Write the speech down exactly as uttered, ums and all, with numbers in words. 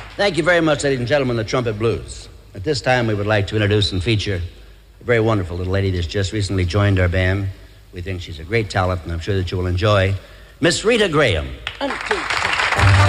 Thank you very much, ladies and gentlemen, the Trumpet Blues. At this time, we would like to introduce and feature a very wonderful little lady that's just recently joined our band. We think she's a great talent, and I'm sure that you will enjoy Miss Rita Graham. One, two, three.